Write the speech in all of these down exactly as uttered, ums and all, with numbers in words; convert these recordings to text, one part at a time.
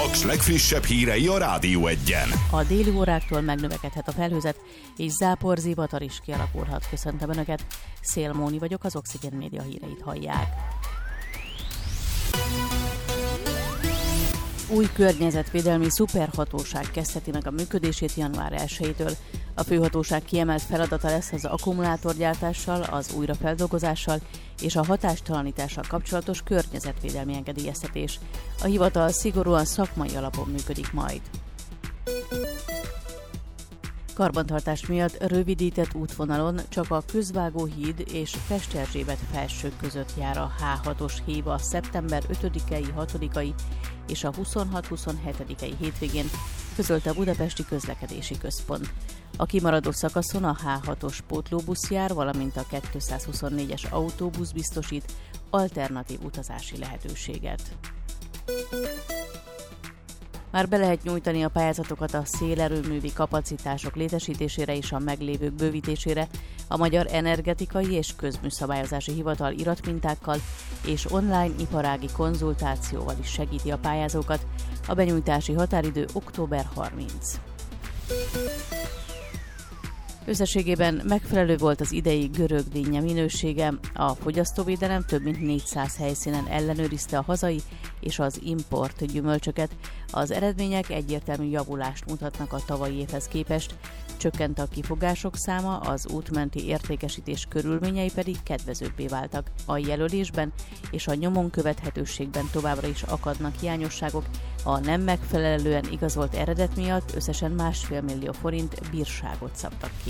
Paks legfrissebb hírei a Rádió Egyen. A déli óráktól megnövekedhet a felhőzet, és zápor, zivatar is kialakulhat. Köszöntöm Önöket, Szél Móni vagyok, az Oxigén Média híreit hallják. Új környezetvédelmi szuperhatóság kezdheti meg a működését január elsejétől. A főhatóság kiemelt feladata lesz az akkumulátorgyártással, az újrafeldolgozással és a hatástalanítással kapcsolatos környezetvédelmi engedélyeztetés. A hivatal szigorúan szakmai alapon működik majd. Karbantartás miatt rövidített útvonalon csak a Közvágóhíd és Festerzsébet felső között jár a há hatos hév a szeptember ötödikei, hatodikai és a huszonhat-huszonhetedikei hétvégén, közölte a Budapesti Közlekedési Központ. A kimaradó szakaszon a há hatos pótlóbusz jár, valamint a kétszázhuszonnégyes autóbusz biztosít alternatív utazási lehetőséget. Már be lehet nyújtani a pályázatokat a szélerőművi kapacitások létesítésére és a meglévők bővítésére. A Magyar Energetikai és Közműszabályozási Hivatal iratmintákkal és online iparági konzultációval is segíti a pályázókat. A benyújtási határidő október harmincadika. Összességében megfelelő volt az idei görög dinnye minősége. A fogyasztóvédelem több mint négyszáz helyszínen ellenőrizte a hazai és az import gyümölcsöket. Az eredmények egyértelmű javulást mutatnak a tavalyi évhez képest. Csökkent a kifogások száma, az útmenti értékesítés körülményei pedig kedvezőbbé váltak. A jelölésben és a nyomon követhetőségben továbbra is akadnak hiányosságok. A nem megfelelően igazolt eredet miatt összesen másfél millió forint bírságot szabtak ki.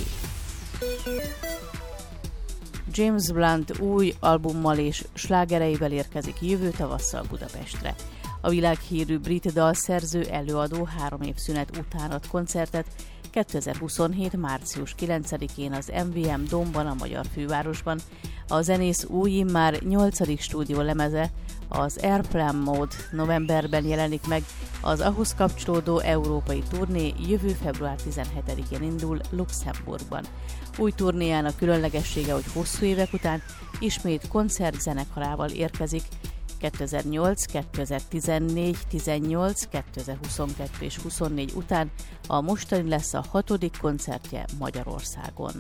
James Blunt új albummal és slágereivel érkezik jövő tavasszal Budapestre. A világhírű brit dalszerző előadó három év szünet után ad koncertet kétezer-huszonhét. március kilencedikén az em vé em Dómban, a magyar fővárosban. A zenész új, immár nyolcadik stúdió lemeze, az Airplane Mode novemberben jelenik meg, az ahhoz kapcsolódó európai turné jövő február tizenhetedikén indul Luxemburgban. Új turnéjának különlegessége, hogy hosszú évek után ismét koncertzenekarával érkezik. kétezer-nyolc, kétezer-tizennégy, tizennyolc, kétezer-huszonkettő és huszonnégy után a mostani lesz a hatodik koncertje Magyarországon.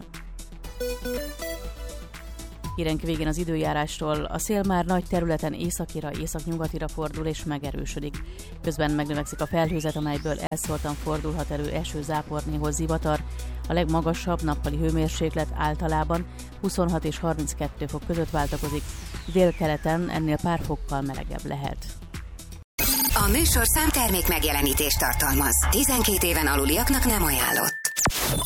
Hírenk végén az időjárásról. A szél már nagy területen északira, északnyugatira fordul és megerősödik. Közben megnövekszik a felhőzet, amelyből elszórtan fordulhat elő eső, zápor, néhol zivatar. A legmagasabb nappali hőmérséklet általában huszonhat és harminckettő fok között váltakozik. Délkeleten ennél pár fokkal melegebb lehet. A műsorszám termék megjelenítést tartalmaz. tizenkét éven aluliaknak nem ajánlott.